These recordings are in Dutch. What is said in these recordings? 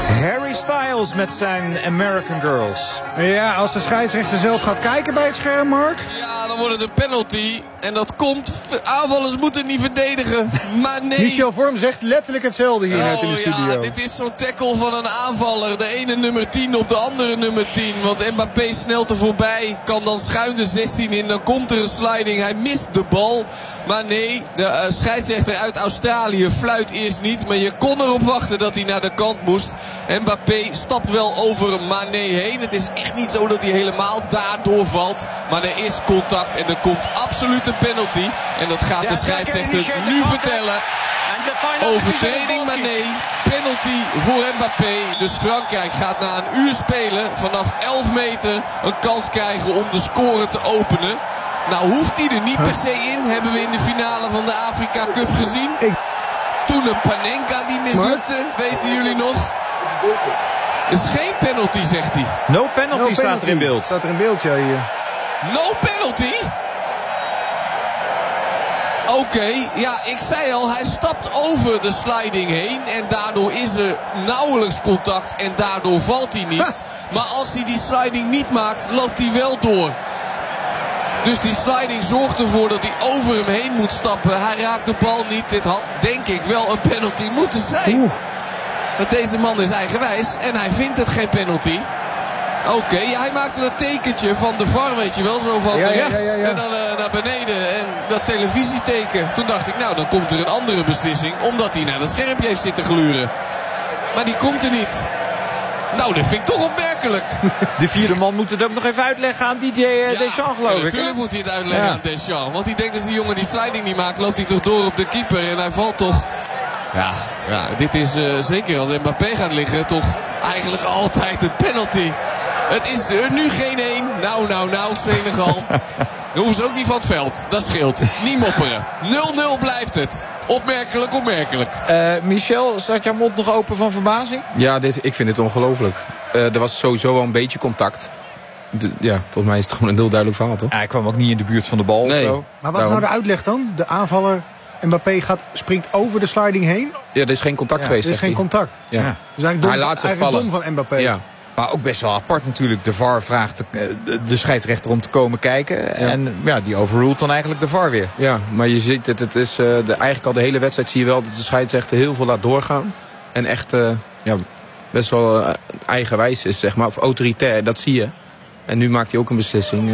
Harry Styles met zijn American Girls. Ja, als de scheidsrechter zelf gaat kijken bij het scherm, Mark. Ja, dan wordt het een penalty. En dat komt, aanvallers moeten niet verdedigen. Maar nee. Michel Vorm zegt letterlijk hetzelfde hier net in de studio. Ja, dit is zo'n tackle van een aanvaller. De ene nummer 10 op de andere nummer 10. Want Mbappé snelt er voorbij. Kan dan schuin de 16 in. Dan komt er een sliding. Hij mist de bal. Maar nee, de scheidsrechter uit Australië fluit eerst niet. Maar je kon erop wachten dat hij naar de kant moest. Mbappé stapt wel over Mané heen. Het is echt niet zo dat hij helemaal daardoor valt. Maar er is contact en er komt absoluut een penalty. En dat gaat de scheidsrechter nu vertellen. Overtreding Mané. Penalty voor Mbappé. Dus Frankrijk gaat na een uur spelen vanaf 11 meter een kans krijgen om de score te openen. Nou hoeft hij er niet per se in. Hebben we in de finale van de Afrika Cup gezien. Toen een Panenka die mislukte. Weten jullie nog? Het is geen penalty, zegt hij. No penalty staat er in beeld. Staat er in beeld, ja, hier. No penalty? Oké, ja, ik zei al, hij stapt over de sliding heen. En daardoor is er nauwelijks contact. En daardoor valt hij niet. Maar als hij die sliding niet maakt, loopt hij wel door. Dus die sliding zorgt ervoor dat hij over hem heen moet stappen. Hij raakt de bal niet. Dit had, denk ik, wel een penalty moeten zijn. Want deze man is eigenwijs en hij vindt het geen penalty. Oké, hij maakte dat tekentje van de VAR, weet je wel. Zo van rechts en dan naar beneden. En dat televisieteken. Toen dacht ik, nou, dan komt er een andere beslissing. Omdat hij naar dat schermpje heeft zitten gluren. Maar die komt er niet. Nou, dat vind ik toch opmerkelijk. De vierde man moet het ook nog even uitleggen aan Didier Deschamps, geloof ik. Natuurlijk moet hij het uitleggen aan Deschamps. Want hij denkt, als die jongen die sliding niet maakt, loopt hij toch door op de keeper. En hij valt toch... Ja, dit is zeker als Mbappé gaat liggen toch eigenlijk altijd een penalty. Het is er nu geen 1. Nou, Senegal. Dan hoeven ze ook niet van het veld. Dat scheelt. Niet mopperen. 0-0 blijft het. Opmerkelijk. Michel, staat jouw mond nog open van verbazing? Ja, ik vind dit ongelooflijk. Er was sowieso wel een beetje contact. Volgens mij is het gewoon een heel duidelijk verhaal, toch? Hij kwam ook niet in de buurt van de bal. Nee. Of zo. Maar wat is nou de uitleg dan? De aanvaller Mbappé springt over de sliding heen. Ja, er is geen contact geweest. Er is geen contact. Ja. Dus eigenlijk dom van Mbappé. Ja. Maar ook best wel apart natuurlijk. De VAR vraagt de scheidsrechter om te komen kijken. Ja. En die overruled dan eigenlijk de VAR weer. Ja, maar je ziet het is eigenlijk al de hele wedstrijd zie je wel dat de scheidsrechter heel veel laat doorgaan. En echt best wel eigenwijs is, zeg maar. Of autoritair, dat zie je. En nu maakt hij ook een beslissing.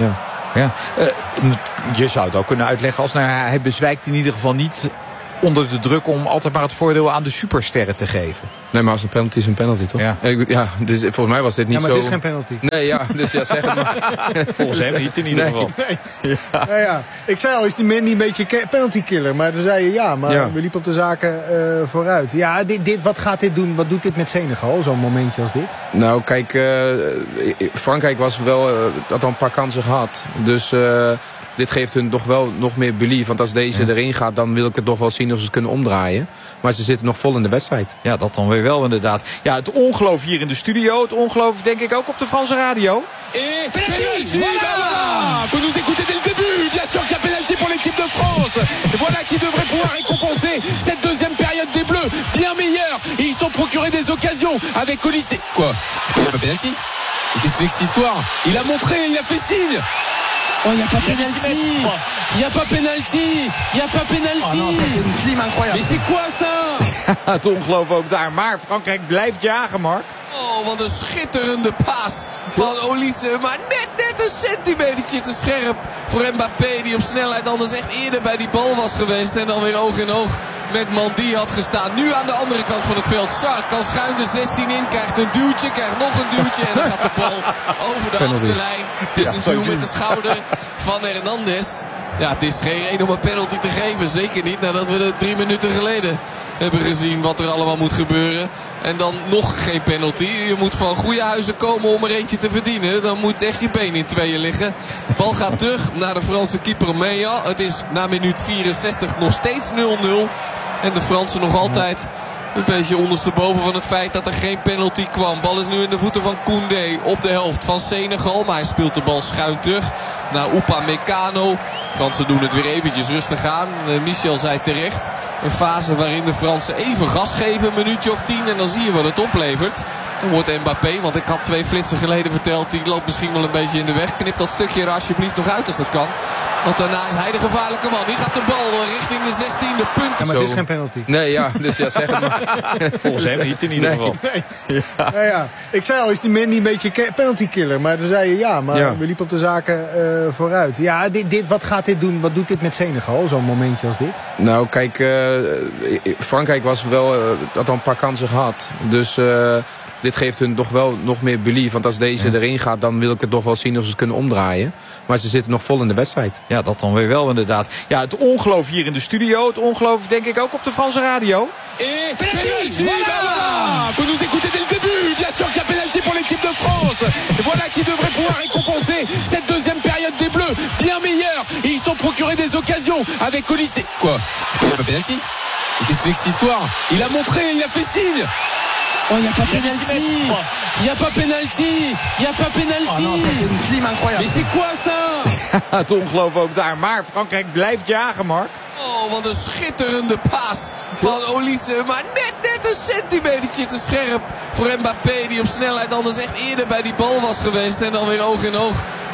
Je zou het ook kunnen uitleggen als hij bezwijkt in ieder geval niet onder de druk om altijd maar het voordeel aan de supersterren te geven. Nee, maar als een penalty is een penalty, toch? Ja. Dus volgens mij was dit niet zo... Ja, maar het is geen penalty. Nee, dus zeg het maar. Volgens hem niet in ieder geval. Nee. Ja. Ik zei al, is die man niet een beetje penalty killer? Maar toen zei je we liepen op de zaken vooruit. Ja, wat gaat dit doen? Wat doet dit met Senegal, zo'n momentje als dit? Nou, kijk, Frankrijk had al een paar kansen gehad. Dus... dit geeft hun toch wel nog meer belief. Want als deze erin gaat, dan wil ik het nog wel zien of ze het kunnen omdraaien. Maar ze zitten nog vol in de wedstrijd. Ja, dat dan weer wel inderdaad. Ja, het ongeloof hier in de studio. Het ongeloof denk ik ook op de Franse radio. Et penalty, voilà! Faut nous écouter dès le début. Bien sûr qu'il y a penalty pour l'équipe de France. Et voilà qui devrait pouvoir récompenser cette deuxième période des Bleus. Bien meilleure. Et ils sont procurés des occasions avec Olysée. Quoi? Il n'y a pas penalty? Qu'est-ce que c'est que cette histoire? Il a montré, il a fait signe. Oh, il n'y a pas penalty. Il n'y a pas penalty. Il n'y a pas penalty. Oh non, c'est une clim incroyable. Mais c'est quoi ça? Het ongeloof ook daar. Maar Frankrijk blijft jagen, Mark. Oh, wat een schitterende paas van Olise. Maar net een centimetertje te scherp voor Mbappé. Die op snelheid anders echt eerder bij die bal was geweest. En dan weer oog in oog met Mandy had gestaan. Nu aan de andere kant van het veld. Sar kan schuin de 16 in. Krijgt een duwtje, krijgt nog een duwtje. En dan gaat de bal over de achterlijn. Het is een duw met de schouder van Hernandez. Ja, het is geen reden om een penalty te geven. Zeker niet nadat we het 3 minuten geleden hebben gezien wat er allemaal moet gebeuren. En dan nog geen penalty. Je moet van goede huizen komen om er eentje te verdienen. Dan moet echt je been in tweeën liggen. Bal gaat terug naar de Franse keeper Meya. Het is na minuut 64 nog steeds 0-0. En de Fransen nog altijd een beetje ondersteboven van het feit dat er geen penalty kwam. Bal is nu in de voeten van Koundé op de helft van Senegal. Maar hij speelt de bal schuin terug naar Upamecano. Fransen doen het weer eventjes rustig aan. Michel zei terecht. Een fase waarin de Fransen even gas geven. Een minuutje of 10 en dan zie je wat het oplevert. Dan wordt Mbappé, want ik had 2 flitsen geleden verteld. Die loopt misschien wel een beetje in de weg. Knip dat stukje er alsjeblieft nog uit als dat kan. Want daarna is hij de gevaarlijke man. Die gaat de bal richting de 16e punt. Ja, maar het is geen penalty. Nee, ja, dus ja, zeg het maar. Volgens hem niet in ieder geval. Nee. Ja. Nou ja, ik zei al, is die man niet een beetje penalty killer? Maar toen zei je ja, maar we liepen op de zaken vooruit. Ja, wat gaat dit doen? Wat doet dit met Senegal, zo'n momentje als dit? Nou, kijk, Frankrijk was wel, had al een paar kansen gehad. Dus dit geeft hun toch wel nog meer belief. Want als deze erin gaat, dan wil ik het toch wel zien of ze het kunnen omdraaien. Maar ze zitten nog vol in de wedstrijd. Ja, dat dan weer wel inderdaad. Ja, het ongeloof hier in de studio. Het ongeloof denk ik ook op de Franse radio. Et penalty, voilà! Faut nous écouter dès le début. Bien sûr qu'il y a penalty pour l'équipe de France. Et voilà qui devrait pouvoir récompenser cette deuxième période des Bleus. Bien meilleure. Et ils se sont procuré des occasions avec Olysée. Quoi? Il n'y a pas penalty? Qu'est-ce que c'est que cette histoire? Il a montré, il a fait signe. Oh, il n'y a pas penalty. Il n'y a pas penalty. Il n'y a pas penalty. Oh non, c'est une clim incroyable. Mais c'est quoi ça? Het ongeloof ook daar. Maar Frankrijk blijft jagen, Mark. Oh, wat een schitterende paas van Olise. Maar net een centimetertje te scherp voor Mbappé. Die op snelheid anders echt eerder bij die bal was geweest. En dan weer oog in oog